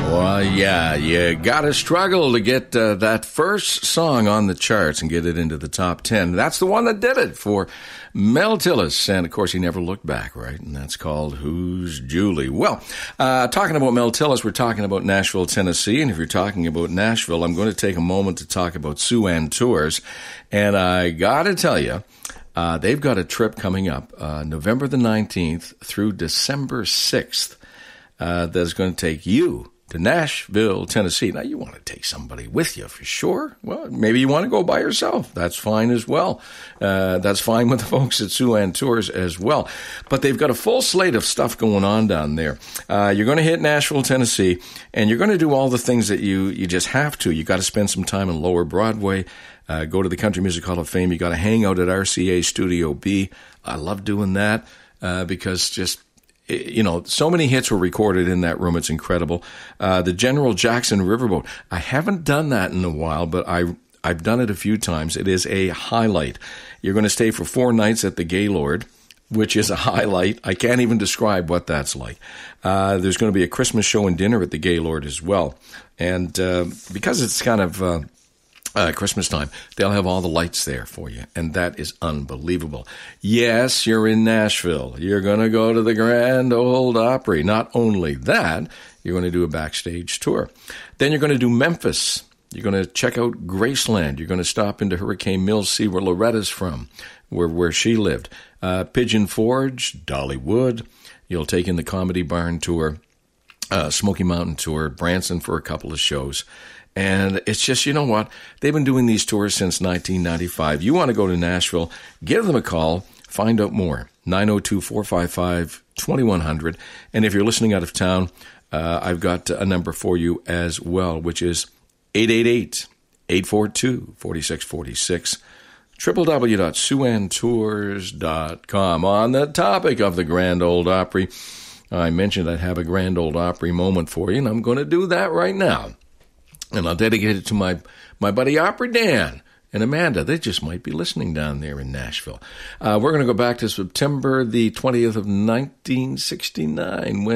Well, yeah, you gotta struggle to get that first song on the charts and get it into the top 10. That's the one that did it for Mel Tillis. And, of course, he never looked back, right? And that's called Who's Julie? Well, talking about Mel Tillis, we're talking about Nashville, Tennessee. And if you're talking about Nashville, I'm going to take a moment to talk about Sue-Ann Tours. And I gotta tell you, they've got a trip coming up November the 19th through December 6th that's going to take you to Nashville, Tennessee. Now, you want to take somebody with you for sure. Well, maybe you want to go by yourself. That's fine as well. That's fine with the folks at Sue-Ann Tours as well. But they've got a full slate of stuff going on down there. You're going to hit Nashville, Tennessee, and you're going to do all the things that you just have to. You got to spend some time in Lower Broadway. Go to the Country Music Hall of Fame. You got to hang out at RCA Studio B. I love doing that because just, you know, so many hits were recorded in that room. It's incredible. The General Jackson Riverboat. I haven't done that in a while, but I've done it a few times. It is a highlight. You're going to stay for 4 nights at the Gaylord, which is a highlight. I can't even describe what that's like. There's going to be a Christmas show and dinner at the Gaylord as well. And because it's kind of Christmas time, they'll have all the lights there for you, and that is unbelievable. Yes, you're in Nashville. You're going to go to the Grand Ole Opry. Not only that, you're going to do a backstage tour. Then you're going to do Memphis. You're going to check out Graceland. You're going to stop into Hurricane Mills, see where Loretta's from, where she lived. Pigeon Forge, Dollywood. You'll take in the Comedy Barn tour, Smoky Mountain tour, Branson for a couple of shows. And it's just, you know what? They've been doing these tours since 1995. You want to go to Nashville, give them a call, find out more. 902-455-2100. And if you're listening out of town, I've got a number for you as well, which is 888-842-4646. www.sueanntours.com. On the topic of the Grand Ole Opry, I mentioned I'd have a Grand Ole Opry moment for you, and I'm going to do that right now. And I'll dedicate it to my buddy Opry Dan and Amanda. They just might be listening down there in Nashville. We're going to go back to September the 20th of 1969 when